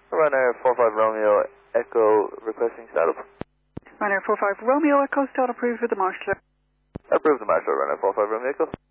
Ryanair 45 Romeo Echo requesting startup. Ryanair 45 Romeo Echo, start approved with the marshal. Approved the marshal, Ryanair 45 Romeo Echo.